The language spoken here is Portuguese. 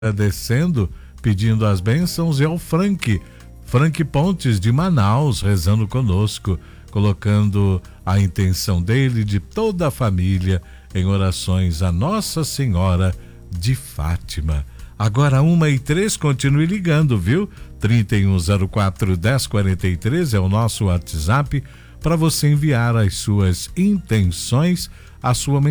Agradecendo, pedindo as bênçãos, é o Frank Pontes de Manaus, rezando conosco, colocando a intenção dele e de toda a família em orações a Nossa Senhora de Fátima. Agora 1h03, continue ligando, viu? 3104-1043 é o nosso WhatsApp para você enviar as suas intenções, a sua mensagem.